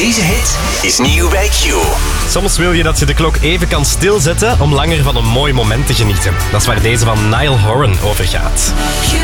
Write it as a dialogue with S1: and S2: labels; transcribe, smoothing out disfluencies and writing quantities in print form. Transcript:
S1: Deze hit is nieuw bij Q.
S2: Soms wil je dat je de klok even kan stilzetten om langer van een mooi moment te genieten. Dat is waar deze van Niall Horan over gaat.